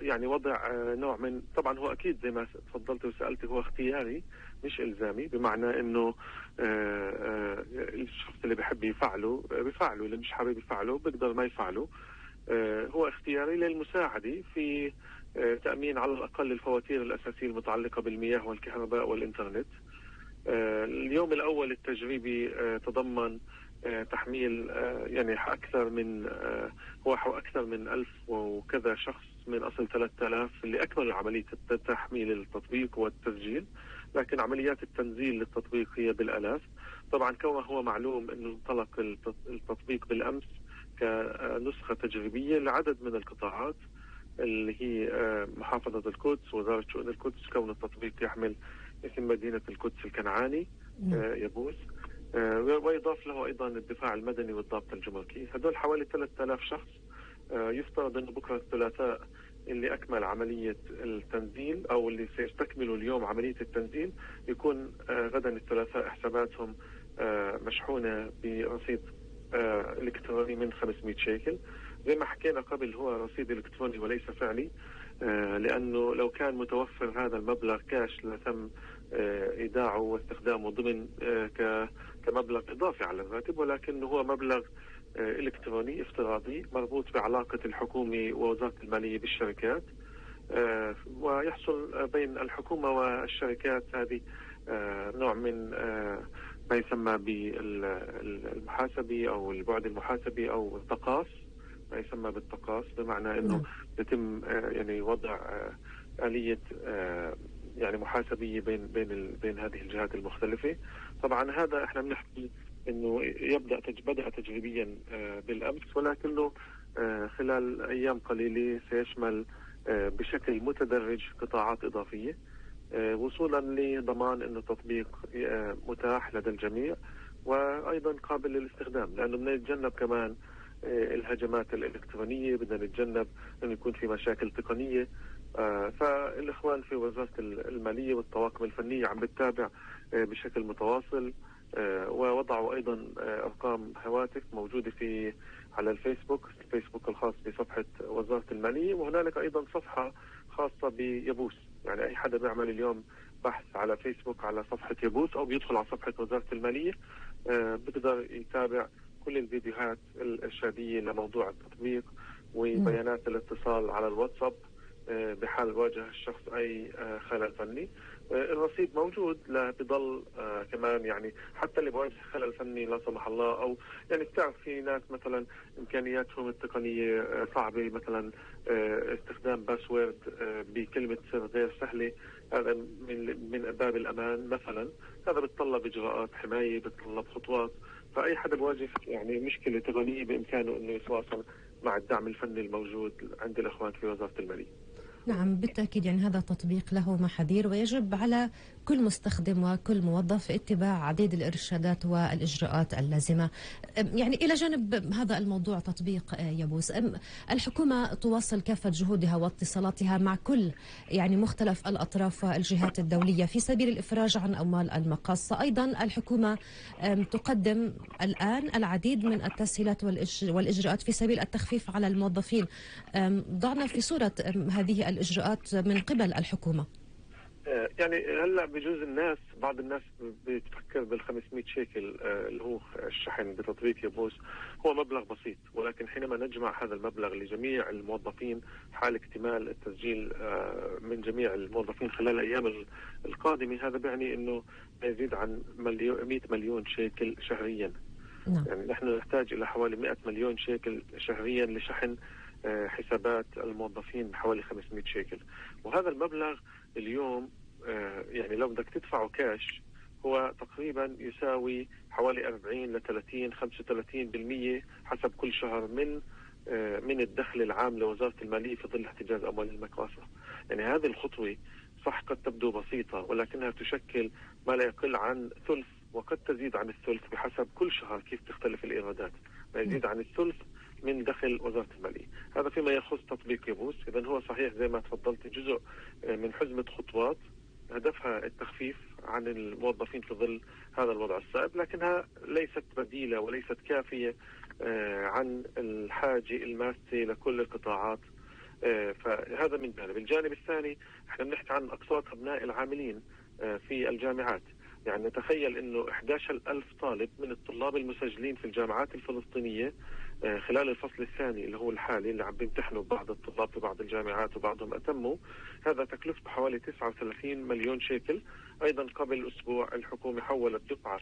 يعني وضع نوع من، طبعا هو أكيد زي ما تفضلت وسألت هو اختياري مش إلزامي، بمعنى إنه الشخص اللي بيحب يفعله بفعله، اللي مش حابب يفعله بقدر ما يفعله. هو اختياري للمساعدة في تأمين على الأقل الفواتير الأساسية المتعلقة بالمياه والكهرباء والإنترنت. اليوم الأول التجريبي تضمن تحميل يعني أكثر من 1000 وكذا شخص من أصل 3000 اللي أكملوا عملية تحميل التطبيق والتسجيل، لكن عمليات التنزيل للتطبيق هي بالآلاف. طبعا كما هو معلوم أنه انطلق التطبيق بالأمس كنسخة تجريبية لعدد من القطاعات اللي هي محافظة القدس، وزارة شؤون القدس، كون التطبيق يحمل اسم مدينة القدس الكنعاني يبوس، ويضاف له أيضا الدفاع المدني والضابط الجمركي. هذول حوالي 3000 شخص. يفترض أنه بكرة الثلاثاء اللي أكمل عملية التنزيل أو اللي سيستكملوا اليوم عملية التنزيل يكون غدا الثلاثاء حساباتهم مشحونة برصيد إلكتروني من 500 شيكل. زي ما حكينا قبل هو رصيد إلكتروني وليس فعلي، لأنه لو كان متوفر هذا المبلغ كاش لتم إيداعه واستخدامه ضمن كمبلغ إضافي على الراتب، ولكن هو مبلغ إلكتروني افتراضي مربوط بعلاقة الحكومة ووزارة المالية بالشركات، ويحصل بين الحكومة والشركات هذه نوع من ما يسمى بالمحاسبي أو البعد المحاسبي أو التقاص، ما يسمى بالتقاص، بمعنى أنه يتم يعني وضع آلية يعني محاسبية بين هذه الجهات المختلفة. طبعا هذا احنا بنحكي انه بدأ تجريبيا بالامس، ولكنه خلال ايام قليلة سيشمل بشكل متدرج قطاعات اضافية، وصولا لضمان انه التطبيق متاح لدى الجميع وايضا قابل للاستخدام، لانه بنتجنب كمان الهجمات الإلكترونية، بدنا نتجنب أن يكون في مشاكل تقنية. فالإخوان في وزارة المالية والطواقم الفنية عم بتتابع بشكل متواصل، ووضعوا أيضا أرقام هواتف موجودة على الفيسبوك الخاص بصفحة وزارة المالية، وهنالك أيضا صفحة خاصة بيبوس. يعني أي حدا بيعمل اليوم بحث على فيسبوك على صفحة يبوس أو بيدخل على صفحة وزارة المالية بيقدر يتابع كل الفيديوهات الإرشادية لموضوع التطبيق وبيانات الاتصال على الواتساب بحال واجه الشخص أي خلل فني. الرصيد موجود، لا بضل كمان يعني حتى اللي بواجه خلل فني لا سمح الله، أو يعني بتعرف في ناس مثلا إمكانياتهم التقنية صعبة، مثلا استخدام باسورد بكلمة سر غير سهلة، هذا من باب الأمان مثلا، هذا بتطلب إجراءات حماية، بتطلب خطوات. فأي حدا بواجه يعني مشكلة تقنية بإمكانه أنه يتواصل مع الدعم الفني الموجود عند الإخوان في وزارة المالية. نعم بالتأكيد، يعني هذا تطبيق له محاذير، ويجب على كل مستخدم وكل موظف اتباع عديد الإرشادات والإجراءات اللازمة. يعني إلى جانب هذا الموضوع تطبيق يبوس، الحكومة تواصل كافة جهودها واتصالاتها مع كل يعني مختلف الأطراف والجهات الدولية في سبيل الإفراج عن أموال المقاصة. أيضا الحكومة تقدم الآن العديد من التسهيلات والإجراءات في سبيل التخفيف على الموظفين. ضعنا في صورة هذه الإجراءات من قبل الحكومة. يعني هلا بجوز بعض الناس بتفكر بال500 شيكل اللي هو الشحن بتطبيق يبوس هو مبلغ بسيط، ولكن حينما نجمع هذا المبلغ لجميع الموظفين حال اكتمال التسجيل من جميع الموظفين خلال الأيام القادمة، هذا بيعني أنه يزيد عن 100 مليون شيكل شهريا. نعم. يعني نحن نحتاج إلى حوالي 100 مليون شيكل شهريا لشحن حسابات الموظفين بحوالي 500 شيكل. وهذا المبلغ اليوم يعني لو بدك تدفعه كاش هو تقريبا يساوي حوالي 40 ل 30 35% حسب كل شهر من الدخل العام لوزارة المالية في ظل احتجاز أموال المقاصة. يعني هذه الخطوة صح قد تبدو بسيطة، ولكنها تشكل ما لا يقل عن ثلث وقد تزيد عن الثلث بحسب كل شهر كيف تختلف الإيرادات، ما يزيد عن الثلث من دخل وزارة المالية. هذا فيما يخص تطبيق يبوس. إذن هو صحيح زي ما تفضلت جزء من حزمة خطوات هدفها التخفيف عن الموظفين في ظل هذا الوضع الصعب، لكنها ليست بديلة وليست كافية عن الحاجة الماسة لكل القطاعات فهذا من جانب. الجانب الثاني احنا بنحكي عن أقساط أبناء العاملين في الجامعات. يعني نتخيل أنه 11,000 طالب من الطلاب المسجلين في الجامعات الفلسطينية خلال الفصل الثاني اللي هو الحالي اللي عم بيمتحنوا بعض الطلاب في بعض الجامعات وبعضهم أتموا، هذا تكلفته حوالي 39 مليون شيكل. أيضا قبل أسبوع الحكومة حولت دفعة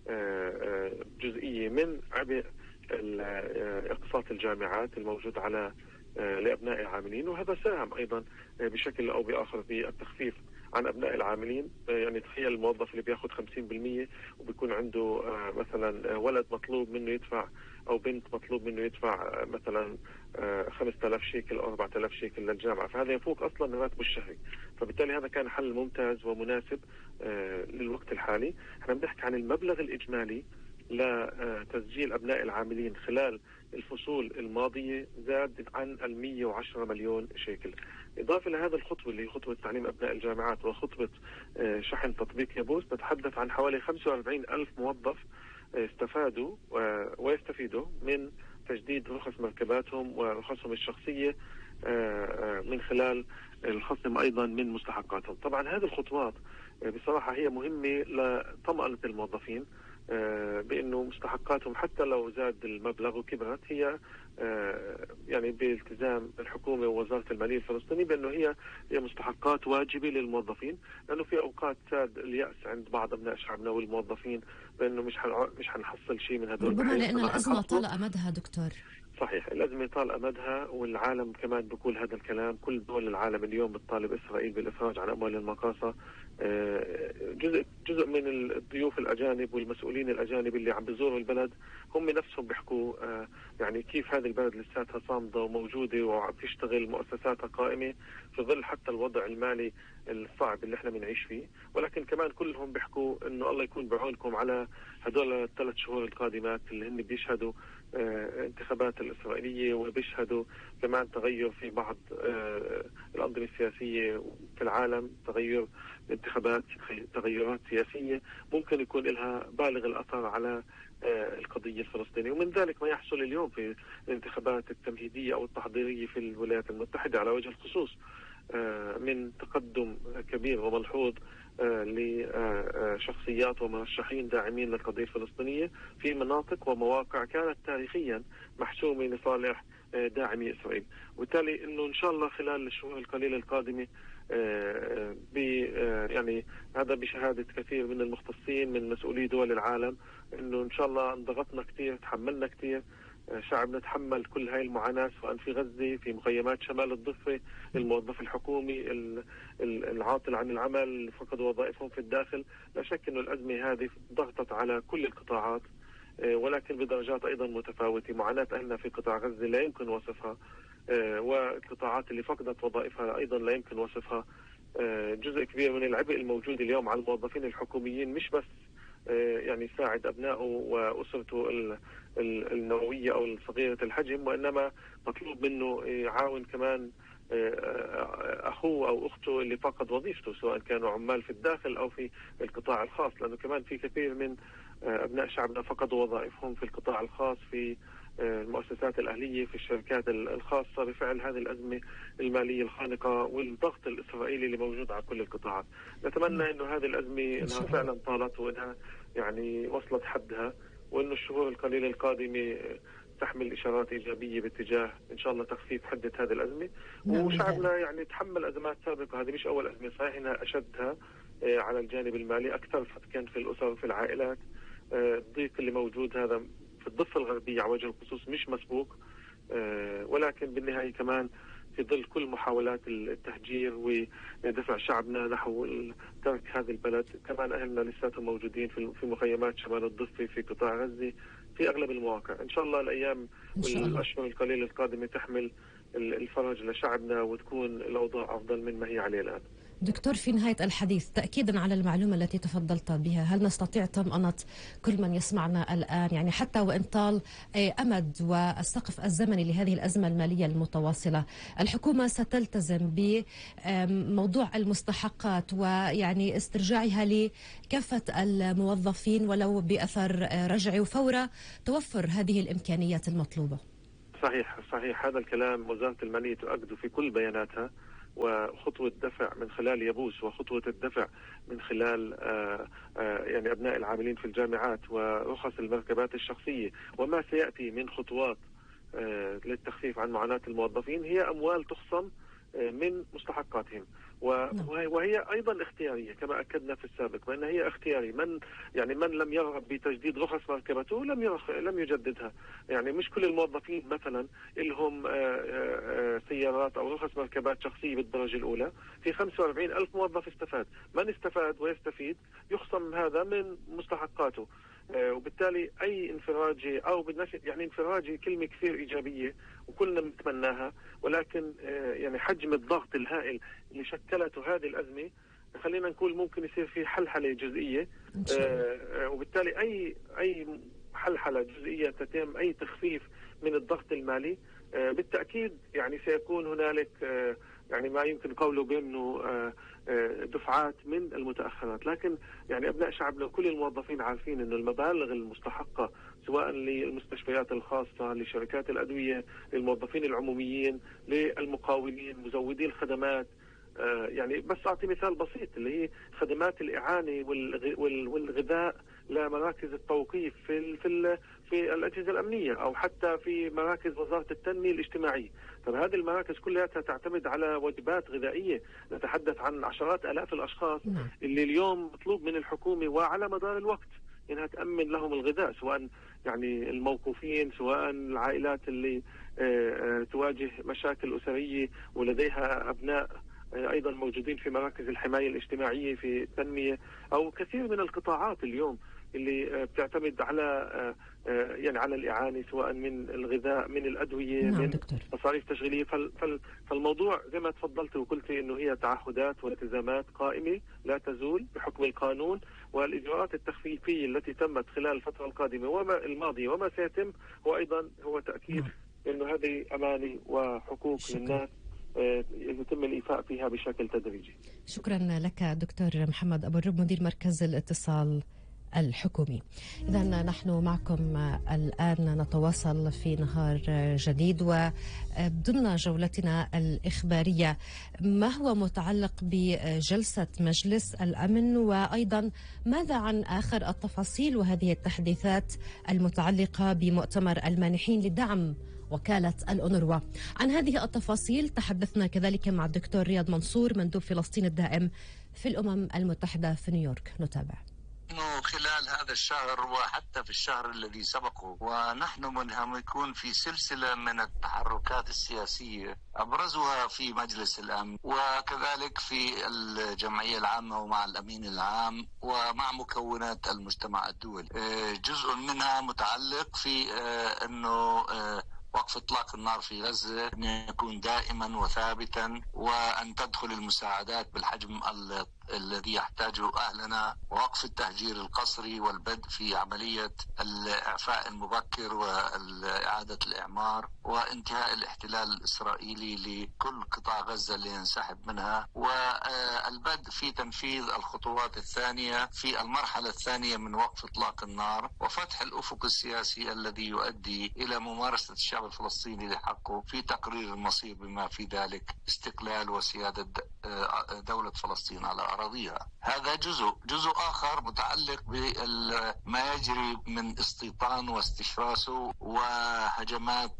جزئية من عبء اقساط الجامعات الموجود على لأبناء العاملين، وهذا ساهم أيضا بشكل أو بآخر في التخفيف عن أبناء العاملين. يعني تخيل الموظف اللي بياخد 50% وبيكون عنده مثلا ولد مطلوب منه يدفع أو بنت مطلوب منه يدفع مثلا 5,000 شيكل أو 4,000 شيكل للجامعة، فهذا يفوق أصلا راتبه الشهري. فبالتالي هذا كان حل ممتاز ومناسب للوقت الحالي. احنا بنحكي عن المبلغ الإجمالي لتسجيل أبناء العاملين خلال الفصول الماضية زاد عن 110 مليون شيكل. إضافة لهذا الخطوة اللي هي خطوة تعليم أبناء الجامعات وخطوة شحن تطبيق يابوس، نتحدث عن حوالي 45 ألف موظف استفادوا ويستفيدوا من تجديد رخص مركباتهم ورخصهم الشخصية من خلال الخصم أيضا من مستحقاتهم. طبعا هذه الخطوات بصراحة هي مهمة لطمأنة الموظفين بأنه مستحقاتهم حتى لو زاد المبلغ وكبرت هي يعني بالتزام الحكومة ووزارة المالية الفلسطينية بأنه هي مستحقات واجبة للموظفين، لأنه في أوقات ساد اليأس عند بعض أبناء شعبنا والموظفين بأنه مش حنحصل شيء من هذول. ربما لأن الأزمة طال أمدها دكتور. صحيح، الأزمة طال أمدها، والعالم كمان بيقول هذا الكلام. كل دول العالم اليوم بتطالب إسرائيل بالإفراج عن أموال المقاصة. جزء من الضيوف الأجانب والمسؤولين الأجانب اللي عم بيزوروا البلد هم نفسهم بيحكوا يعني كيف هذه البلد لساتها صامدة وموجودة وعم تشتغل مؤسساتها قائمة في ظل حتى الوضع المالي الصعب اللي احنا بنعيش فيه. ولكن كمان كلهم بيحكوا انه الله يكون بعونكم على هدول الثلاث شهور القادمات اللي هن بيشهدوا انتخابات الإسرائيلية، وبيشهدوا كمان تغير في بعض الأنظمة السياسية في العالم، تغير انتخابات، تغيرات سياسية ممكن يكون لها بالغ الأثر على القضية الفلسطينية. ومن ذلك ما يحصل اليوم في الانتخابات التمهيدية أو التحضيرية في الولايات المتحدة على وجه الخصوص من تقدم كبير وملحوظ لشخصيات ومرشحين داعمين للقضية الفلسطينية في مناطق ومواقع كانت تاريخيا محسومة لصالح داعمي إسرائيل. وبالتالي أنه إن شاء الله خلال الشهور القليلة القادمة يعني هذا بشهادة كثير من المختصين من مسؤولي دول العالم أنه إن شاء الله انضغطنا كثير، تحملنا كثير، شعبنا تحمل كل هاي المعاناة سواء في غزة، في مخيمات شمال الضفة، الموظف الحكومي العاطل عن العمل، فقدوا وظائفهم في الداخل. لا شك أنه الأزمة هذه ضغطت على كل القطاعات ولكن بدرجات أيضا متفاوتة. معاناة أهلنا في قطاع غزة لا يمكن وصفها، والقطاعات اللي فقدت وظائفها أيضا لا يمكن وصفها. جزء كبير من العبء الموجود اليوم على الموظفين الحكوميين مش بس يعني يساعد أبنائه وأسرته النووية أو الصغيرة الحجم، وإنما مطلوب منه يعاون كمان أخوه أو أخته اللي فقد وظيفته، سواء كانوا عمال في الداخل أو في القطاع الخاص، لأنه كمان في كثير من أبناء شعبنا فقدوا وظائفهم في القطاع الخاص، في المؤسسات الأهلية، في الشركات الخاصة بفعل هذه الأزمة المالية الخانقة والضغط الإسرائيلي اللي موجود على كل القطاعات. نتمنى إنه هذه الأزمة إنها فعلا طالت وإنها يعني وصلت حدها، وإنه الشهور القليلة القادمة تحمل إشارات إيجابية باتجاه إن شاء الله تخفيف حدة هذه الأزمة. وشعبنا يعني تحمل أزمات سابقة، هذه مش أول أزمة، صحيح إنها أشدها على الجانب المالي، أكثر كان في الأسر وفي العائلات. الضيق اللي موجود هذا في الضفة الغربية على وجه الخصوص مش مسبوق، ولكن بالنهاية كمان في ظل كل محاولات التهجير ودفع شعبنا نحو ترك هذه البلد، كمان أهلنا لساتهم موجودين في مخيمات شمال الضفة في قطاع غزة في أغلب المواقع. إن شاء الله الأيام والأشهر القليلة القادمة تحمل الفرج لشعبنا وتكون الأوضاع أفضل مما هي عليه الآن. دكتور، في نهاية الحديث تأكيدا على المعلومة التي تفضلت بها، هل نستطيع طمأنة كل من يسمعنا الآن، يعني حتى وإن طال أمد والسقف الزمني لهذه الأزمة المالية المتواصلة، الحكومة ستلتزم بموضوع المستحقات ويعني استرجاعها لكافة الموظفين ولو بأثر رجعي وفور توفر هذه الإمكانيات المطلوبة؟ صحيح هذا الكلام. وزارة المالية تؤكد في كل بياناتها، وخطوة دفع من خلال يبوس، وخطوة الدفع من خلال يعني أبناء العاملين في الجامعات، ورخص المركبات الشخصية، وما سيأتي من خطوات للتخفيف عن معاناة الموظفين، هي أموال تخصم من مستحقاتهم، وهي أيضا اختيارية كما أكدنا في السابق، بأن هي اختياري. من لم يرغب بتجديد رخص مركبته لم يجددها. يعني مش كل الموظفين مثلا لهم سيارات أو رخص مركبات شخصية بالدرجة الأولى. في 45,000 موظف استفاد. من استفاد ويستفيد يخصم هذا من مستحقاته. وبالتالي أي انفراجي أو يعني انفراجي كلمة كثير إيجابية وكلنا بنتمناها، ولكن يعني حجم الضغط الهائل اللي شكلته هذه الأزمة، خلينا نقول ممكن يصير في حلحلة جزئية. وبالتالي أي حلحلة جزئية تتم، أي تخفيف من الضغط المالي بالتأكيد يعني سيكون هنالك يعني ما يمكن قوله بأنه دفعات من المتأخرات. لكن يعني أبناء شعبنا وكل الموظفين عارفين أن المبالغ المستحقة سواء للمستشفيات الخاصة، لشركات الأدوية، للموظفين العموميين، للمقاولين، مزودي الخدمات، يعني بس أعطي مثال بسيط اللي هي خدمات الإعانة والغذاء لمراكز التوقيف في الأجهزة الأمنية، أو حتى في مراكز وزارة التنمية الاجتماعية. طب هذه المراكز كلها تعتمد على وجبات غذائية، نتحدث عن عشرات آلاف الأشخاص اللي اليوم مطلوب من الحكومة وعلى مدار الوقت إنها تأمن لهم الغذاء، سواء يعني الموقوفين، سواء العائلات اللي تواجه مشاكل أسرية ولديها أبناء أيضا موجودين في مراكز الحماية الاجتماعية في التنمية، أو كثير من القطاعات اليوم اللي بتعتمد على يعني على الإعانة، سواء من الغذاء، من الأدوية، من مصاريف تشغيلية. فالموضوع زي ما تفضلت وقلتي إنه هي تعهدات والتزامات قائمة لا تزول بحكم القانون، والإجراءات التخفيفية التي تمت خلال الفترة القادمة الماضية وما سيتم هو تأكيد إنه هذه أماني وحقوق للناس يتم الإيفاء فيها بشكل تدريجي. شكرا لك دكتور محمد أبو الرب، مدير مركز الاتصال الحكومي. إذن نحن معكم الآن نتواصل في نهار جديد، وضمن جولتنا الإخبارية ما هو متعلق بجلسة مجلس الأمن، وأيضا ماذا عن آخر التفاصيل وهذه التحديثات المتعلقة بمؤتمر المانحين لدعم وكالة الأونروا. عن هذه التفاصيل تحدثنا كذلك مع الدكتور رياض منصور، مندوب فلسطين الدائم في الأمم المتحدة في نيويورك. نتابع. خلال هذا الشهر وحتى في الشهر الذي سبقه، ونحن منهمكون في سلسلة من التحركات السياسية أبرزها في مجلس الأمن، وكذلك في الجمعية العامة ومع الأمين العام ومع مكونات المجتمع الدولي. جزء منها متعلق في أنه وقف إطلاق النار في غزة أن يكون دائما وثابتا، وأن تدخل المساعدات بالحجم الذي يحتاجه أهلنا، ووقف التهجير القسري والبدء في عملية الإعفاء المبكر وإعادة الإعمار، وانتهاء الاحتلال الإسرائيلي لكل قطاع غزة اللي ينسحب منها، والبدء في تنفيذ الخطوات الثانية في المرحلة الثانية من وقف إطلاق النار، وفتح الأفق السياسي الذي يؤدي إلى ممارسة الشعب الفلسطيني لحقه في تقرير المصير، بما في ذلك استقلال وسيادة دولة فلسطين على أراضيها. هذا جزء آخر متعلق بما يجري من استيطان واستشراسه وهجمات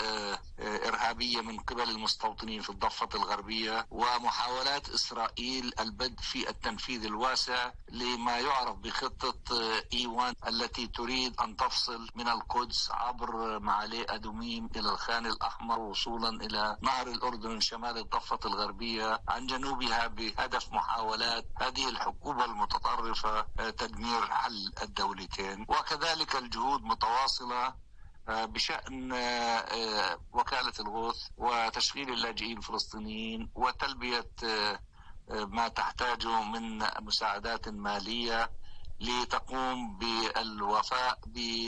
إرهابية من قبل المستوطنين في الضفة الغربية، ومحاولات إسرائيل البدء في التنفيذ الواسع لما يعرف بخطة إيوان التي تريد أن تفصل من القدس عبر معالي أدوميم إلى الخان الأحمر وصولا إلى نهر الأردن شمال الضفة الغربية عن جنوبها، بهدف محاولات هذه الحكومة المتطرفة تدمير حل الدولتين. وكذلك الجهود متواصلة بشأن وكالة الغوث وتشغيل اللاجئين الفلسطينيين وتلبية ما تحتاجه من مساعدات مالية لتقوم بالوفاء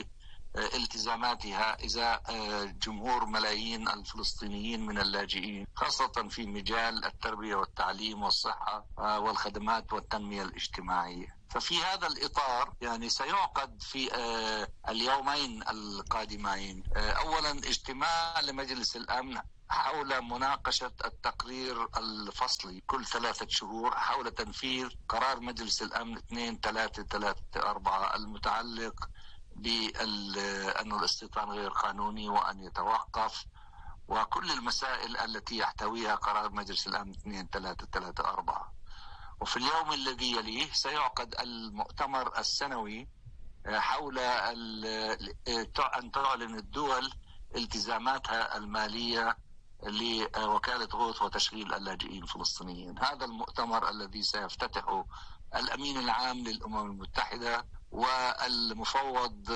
بالتزاماتها إزاء جمهور ملايين الفلسطينيين من اللاجئين، خاصة في مجال التربية والتعليم والصحة والخدمات والتنمية الاجتماعية. ففي هذا الإطار يعني سيعقد في اليومين القادمين أولا اجتماع لمجلس الأمن حول مناقشة التقرير الفصلي كل 3 شهور حول تنفيذ قرار مجلس الأمن 2334 المتعلق بأن الاستيطان غير قانوني وأن يتوقف، وكل المسائل التي يحتويها قرار مجلس الأمن 2334. وفي اليوم الذي يليه سيعقد المؤتمر السنوي حول أن تعلن الدول التزاماتها المالية لوكالة غوث وتشغيل اللاجئين الفلسطينيين. هذا المؤتمر الذي سيفتتحه الأمين العام للأمم المتحدة والمفوض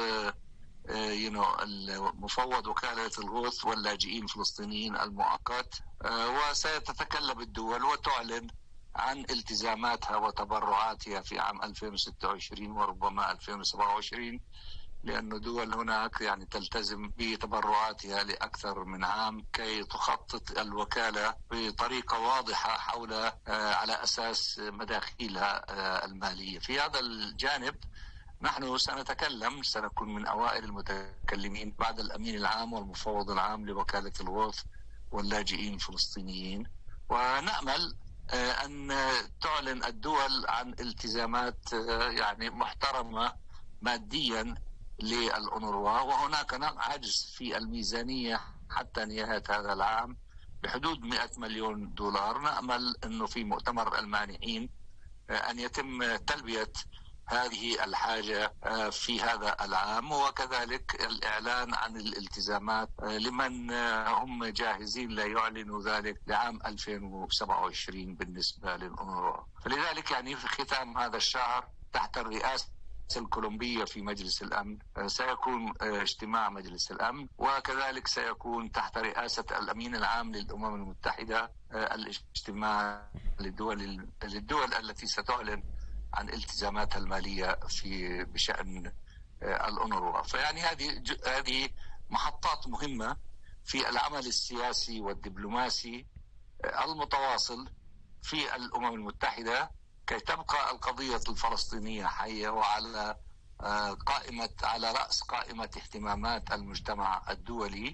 مفوض وكالة الغوث واللاجئين الفلسطينيين المؤقت، وسيتتكلم الدول وتعلن عن التزاماتها وتبرعاتها في عام 2026 وربما 2027، لأن دول هناك يعني تلتزم بتبرعاتها لأكثر من عام كي تخطط الوكالة بطريقة واضحة حول على أساس مداخيلها المالية. في هذا الجانب نحن سنكون من أوائل المتكلمين بعد الأمين العام والمفوض العام لوكالة الغوث واللاجئين الفلسطينيين، ونأمل أن تعلن الدول عن التزامات يعني محترمة ماديا للأونروا. وهناك عجز في الميزانية حتى نهاية هذا العام بحدود 100 مليون دولار. نأمل أنه في مؤتمر المانحين أن يتم تلبية هذه الحاجة في هذا العام، وكذلك الإعلان عن الالتزامات لمن هم جاهزين ليعلنوا ذلك لعام 2027 بالنسبة للأونروا. فلذلك يعني في ختام هذا الشهر تحت الرئاسة الكولومبية في مجلس الأمن سيكون اجتماع مجلس الأمن، وكذلك سيكون تحت رئاسة الأمين العام للأمم المتحدة الاجتماع للدول التي ستعلن عن التزاماتها المالية بشأن الأونروا. فيعني هذه محطات مهمة في العمل السياسي والدبلوماسي المتواصل في الأمم المتحدة كي تبقى القضية الفلسطينية حية وعلى على رأس قائمة اهتمامات المجتمع الدولي،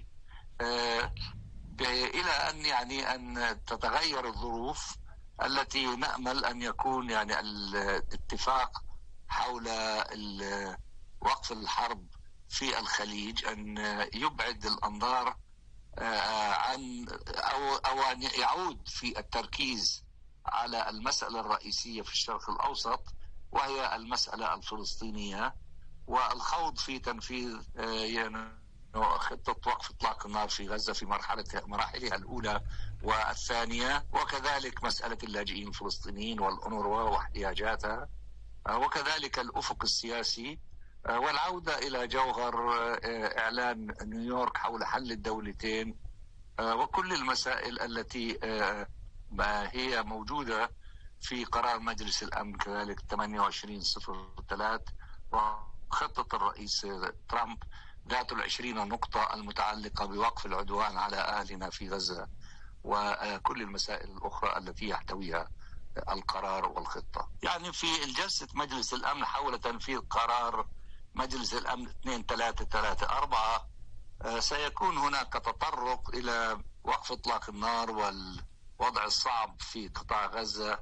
إلى أن تتغير الظروف التي نأمل أن يكون يعني الاتفاق حول وقف الحرب في الخليج أن يبعد الأنظار عن أو أن يعود في التركيز على المسألة الرئيسية في الشرق الأوسط، وهي المسألة الفلسطينية، والخوض في تنفيذ خطة وقف إطلاق النار في غزة في مراحلها الأولى والثانية، وكذلك مسألة اللاجئين الفلسطينيين والأونروا واحتياجاتها، وكذلك الأفق السياسي والعودة إلى جوهر إعلان نيويورك حول حل الدولتين، وكل المسائل التي هي موجودة في قرار مجلس الأمن كذلك 2803 وخطة الرئيس ترامب ذات 20 نقطة المتعلقة بوقف العدوان على أهلنا في غزة، وكل المسائل الأخرى التي يحتويها القرار والخطة. يعني في جلسة مجلس الأمن حول تنفيذ قرار مجلس الأمن 2334 سيكون هناك تطرق إلى وقف إطلاق النار والوضع الصعب في قطاع غزة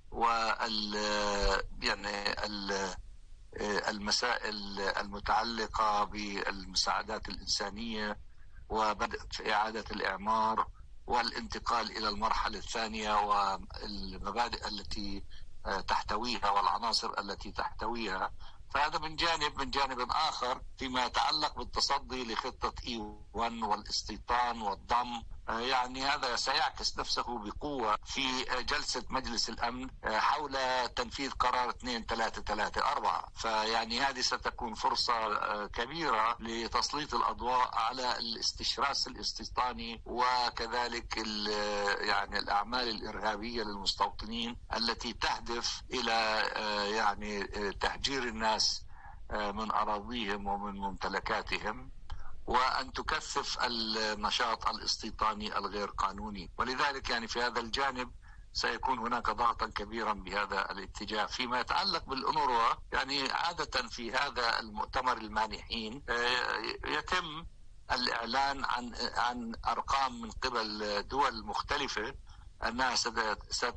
المسائل المتعلقة بالمساعدات الإنسانية وبدء في إعادة الإعمار والانتقال إلى المرحلة الثانية والمبادئ التي تحتويها والعناصر التي تحتويها. فهذا من جانب آخر فيما يتعلق بالتصدي لخطة E1 والاستيطان والضم، يعني هذا سيعكس نفسه بقوة في جلسة مجلس الأمن حول تنفيذ قرار 2334. فيعني هذه ستكون فرصة كبيرة لتسليط الأضواء على الاستشراس الاستيطاني وكذلك يعني الأعمال الإرهابية للمستوطنين التي تهدف إلى يعني تهجير الناس من أراضيهم ومن ممتلكاتهم، وأن تكثف النشاط الاستيطاني الغير قانوني. ولذلك يعني في هذا الجانب سيكون هناك ضغطا كبيرا بهذا الاتجاه. فيما يتعلق بالأونروا، يعني عادة في هذا المؤتمر المانحين يتم الإعلان عن أرقام من قبل دول مختلفة أنها